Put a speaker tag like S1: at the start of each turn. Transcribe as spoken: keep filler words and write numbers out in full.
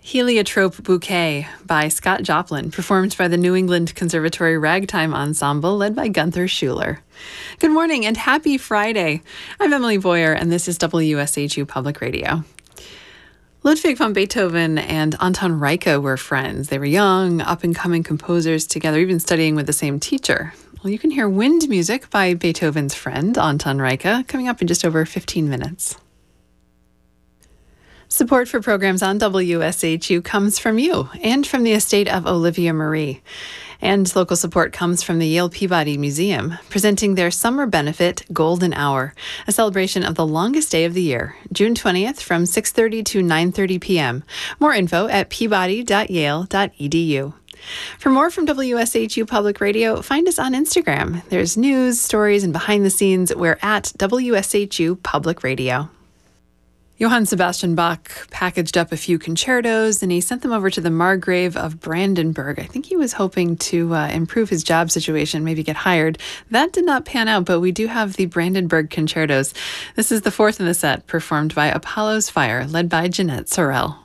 S1: Heliotrope Bouquet by Scott Joplin, performed by the New England Conservatory Ragtime Ensemble, led by Gunther Schuller. Good morning and happy Friday. I'm Emily Boyer, and this is W S H U Public Radio. Ludwig van Beethoven and Anton Reicha were friends. They were young, up-and-coming composers together, even studying with the same teacher. Well, you can hear Wind Music by Beethoven's friend, Anton Reicha, coming up in just over fifteen minutes. Support for programs on W S H U comes from you and from the estate of Olivia Marie. And local support comes from the Yale Peabody Museum, presenting their summer benefit, Golden Hour, a celebration of the longest day of the year, June twentieth from six thirty to nine thirty p.m. More info at peabody dot yale dot e d u. For more from W S H U Public Radio, find us on Instagram. There's news, stories, and behind the scenes. We're at W S H U Public Radio. Johann Sebastian Bach packaged up a few concertos and he sent them over to the Margrave of Brandenburg. I think he was hoping to uh, improve his job situation, maybe get hired. That did not pan out, but we do have the Brandenburg concertos. This is the fourth in the set, performed by Apollo's Fire, led by Jeanette Sorrell.